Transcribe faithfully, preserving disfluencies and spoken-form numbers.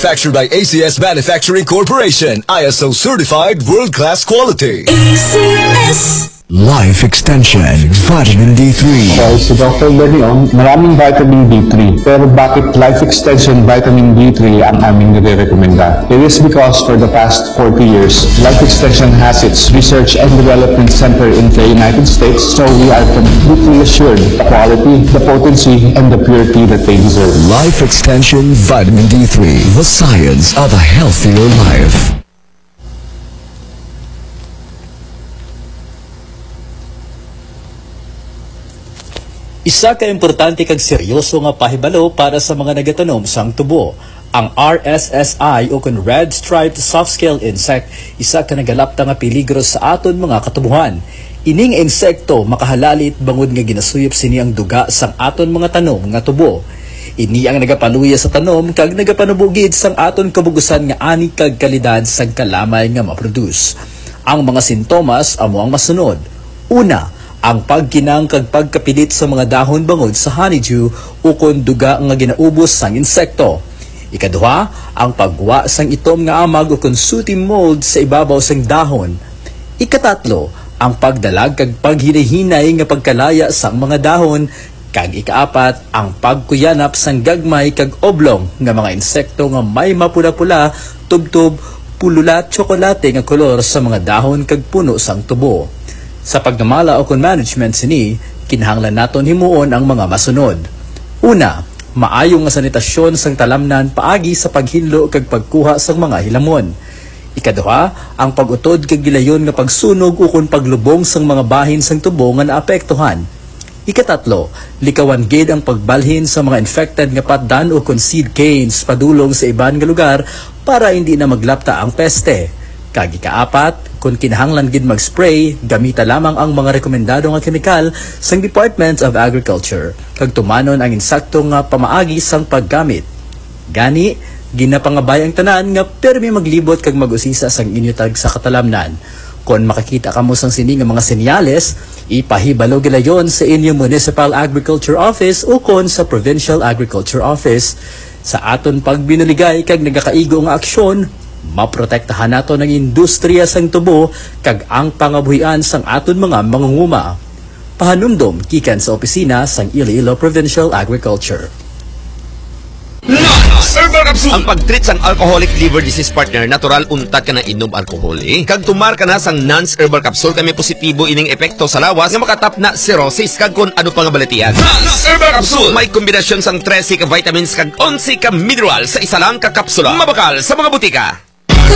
Manufactured by A C S Manufacturing Corporation, I S O certified world-class quality. A C S Life Extension Vitamin D three. Okay, si Doctor Leon, maraming vitamin D three. Pero bakit Life Extension Vitamin D three ang aming nire-recommenda? It is because for the past forty years, Life Extension has its research and development center in the United States, so we are completely assured the quality, the potency, and the purity that they deserve. Life Extension Vitamin D three. The science of a healthier life. Isa ka importante kag seryoso nga pahibalo para sa mga nagatanom sang tubo. Ang R S S I o kun Red Striped Soft-Scale Insect, isa ka nagalapta nga peligro sa aton mga katubuhan. Ining insekto makahalalit bangod nga ginasuyop sini ang duga sang aton mga tanom nga tubo. Ini ang nagapaluya sa tanom kag nagapanubugid sang aton kabugusan nga ani kag kalidad sang kalamay nga maproduce. Ang mga sintomas amo ang masunod. Una, ang pagkinang kag pagkapilit sa mga dahon bangod sa honeydew ukon duga nga ginaubos sang insekto. Ikaduha, ang pagwa sang itom nga amag ukon sooty mold sa ibabaw sang dahon. Ikatatlo, ang pagdalag kag paghinahinay nga pagkalaya sang mga dahon. Kag ikaapat, ang pagkuyanap sang gagmay kag oblong nga mga insekto nga may mapula-pula, tubtub, pulula, tsokolate nga kolor sa mga dahon kag puno sang tubo. Sa paggamala o kun management sini, kinahanglan naton himuon ang mga masunod. Una, maayong nga sanitasyon sang talamnan paagi sa paghinlo kag pagkuha sang mga hilamon. Ikaduha, ang pag-utod kag gilayon nga pagsunog ukon paglubong sang mga bahin sang tubo nga naapektuhan. Ikatatlo, likawan gid ang pagbalhin sa mga infected nga patdan o kun seed canes padulong sa iban nga lugar para hindi na maglapta ang peste. Kag ikaapat, kung kinahanglan gid mag-spray, gamita lamang ang mga rekomendado nga kemikal sang Department of Agriculture kag tumanon ang insakto nga pamaagi sang paggamit. Gani, ginapangabay ang tanan nga permi maglibot kag mag-usisa sang inyo tag sa katalamnan. Kung makakita kamo sang sini nga mga senyales, ipahibalo gilayon sa inyong Municipal Agriculture Office o kon sa Provincial Agriculture Office. Sa aton pagbinuligay kag nagakaigo nga aksyon, maprotektahan nato ng industriya sang tubo kag ang pangabuhian sang aton mga mangunguma. Pahanumdom gikan sa opisina sang Iloilo Provincial Agriculture. Herbal Capsule! Ang pag-treat sang alcoholic liver disease partner, natural untat ka na inom alcohol eh. Kag tumar ka na sang Nance Herbal Capsule kami positibo ining epekto sa lawas nga makatap na cirrhosis kag kun ano pa nga balatian. Nance Herbal Capsule! May kombinasyon sang trese ka vitamins kag onse ka mineral sa isa lang ka kapsula. Mabakal sa mga butika.